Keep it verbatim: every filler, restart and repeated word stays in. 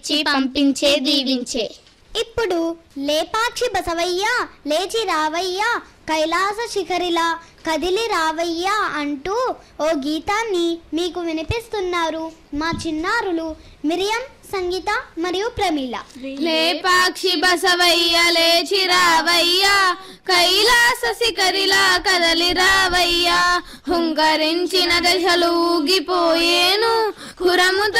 పంపించే దీవించే. ఇప్పుడు లేపాక్షి బసవయ్య లేచి రావయ్యా, కైలాస శిఖరిలా కదిలి రావయ్యా అంటూ ఓ గీతాన్ని మీకు వినిపిస్తున్నారు మా చిన్నారులు మిరియం, సంగీత మరియు ప్రమీల. లేపాక్షి బసవయ్య లేచి రావయ్యా, కైలాస శిఖరిలా కదలి రావయ్యా, హుంకరించిన దశలు ఊగిపోయేను, కురముతో